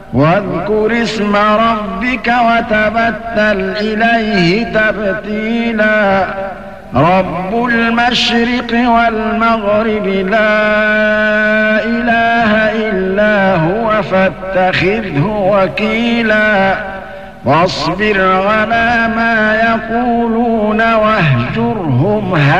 واذكر اسم ربك وتبتل إليه تبتيلا رب المشرق والمغرب لا إله إلا هو فاتخذه وكيلا واصبر على ما يقولون واهجرهم